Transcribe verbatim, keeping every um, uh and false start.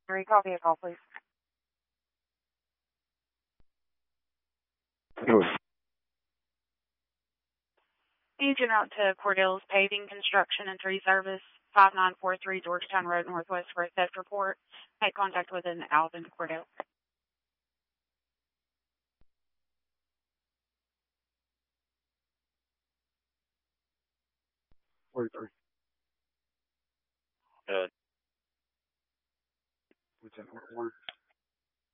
Three, copy a call, please. Good. Agent out to Cordell's Paving, Construction, and Tree Service, five nine four three Georgetown Road, Northwest for a theft report. Make contact with an Alvin Cordell. forty-three. Uh, What's that, one?